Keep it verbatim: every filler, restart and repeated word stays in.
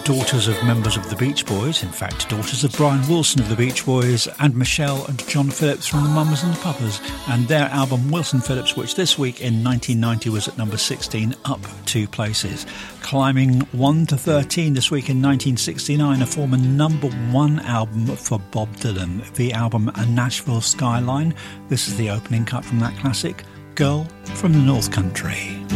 daughters of members of the Beach Boys, in fact daughters of Brian Wilson of the Beach Boys and Michelle and John Phillips from the Mamas and the Papas, and their album Wilson Phillips, which this week in nineteen ninety was at number sixteen, up two places. Climbing one to thirteen this week in nineteen sixty-nine, a former number one album for Bob Dylan, the album A Nashville Skyline. This is the opening cut from that classic, Girl from the North Country.